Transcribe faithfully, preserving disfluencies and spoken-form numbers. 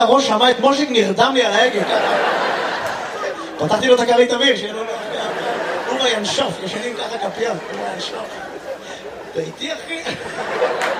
הראש שמע את מושיק נרדם לי על ההגה. פתחתי לו את הכרית אוויר, שיהיה לו... הוא ינשוף, ישנים ככה כפיים, הוא ינשוף. ואיתי אחי...